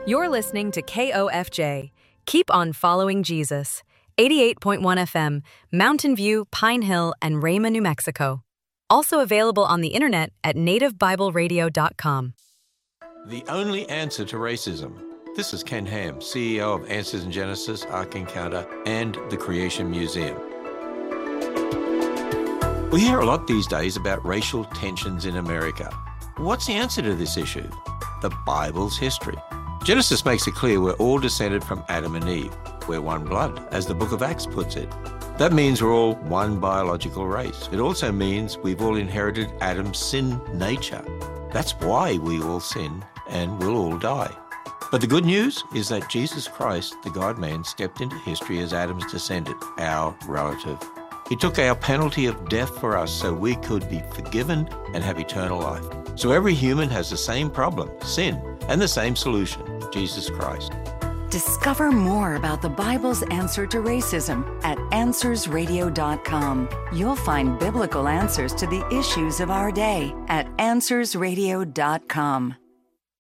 You're listening to KOFJ. Keep on following Jesus. 88.1 FM, Mountain View, Pine Hill, and Rama, New Mexico. Also available on the internet at nativebibleradio.com. The only answer to racism. This is Ken Ham, CEO of Answers in Genesis, Ark Encounter, and the Creation Museum. We hear a lot these days about racial tensions in America. What's the answer to this issue? The Bible's history. Genesis makes it clear we're all descended from Adam and Eve. We're one blood, as the book of Acts puts it. That means we're all one biological race. It also means we've all inherited Adam's sin nature. That's why we all sin and will all die. But the good news is that Jesus Christ, the God-man, stepped into history as Adam's descendant, our relative. He took our penalty of death for us so we could be forgiven and have eternal life. So every human has the same problem, sin, and the same solution, Jesus Christ. Discover more about the Bible's answer to racism at AnswersRadio.com. You'll find biblical answers to the issues of our day at AnswersRadio.com.